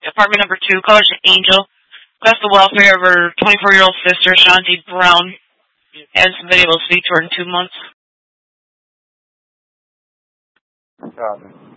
apartment number 2, colors Angel. Request the welfare of her 24-year-old sister, Shanti Brown, and somebody will speak to her in 2 months. Copy.